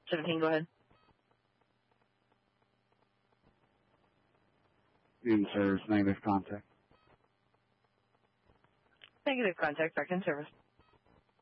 17, go ahead. In service, negative contact. Negative contact, back in service.